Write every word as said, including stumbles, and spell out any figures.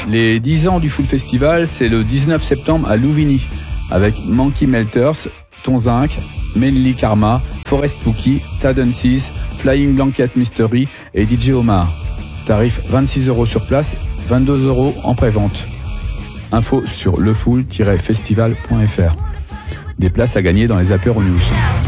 Les dix ans du Full Festival, c'est le dix-neuf septembre à Louvigny, avec Monkey Melters, Tonzinc, Mainly Karma, Forest Pookie, Tadensis, Flying Blanket Mystery et D J Omar. Tarif vingt-six euros sur place, vingt-deux euros en prévente. Info sur lefull tiret festival point f r. Des places à gagner dans les Apéro News.